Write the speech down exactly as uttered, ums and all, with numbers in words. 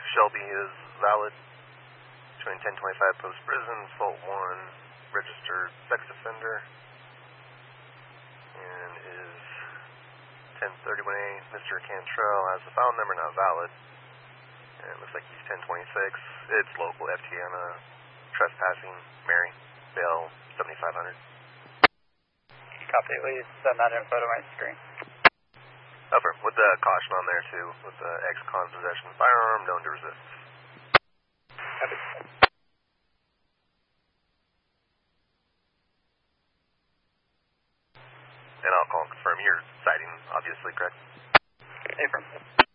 Shelby is valid. Showing ten twenty-five Post Prison, Fault one, registered sex offender. And is ten thirty-one A, Mister Cantrell has the file number not valid. And it looks like he's ten twenty-six. It's local F T N, uh, trespassing, Mary, bail seventy-five hundred. Copy, please send that info to my screen. Over, with the caution on there too, with the ex-con possession of firearm, known to resist. Copy. And I'll call and confirm you're citing, obviously, correct? Affirmative.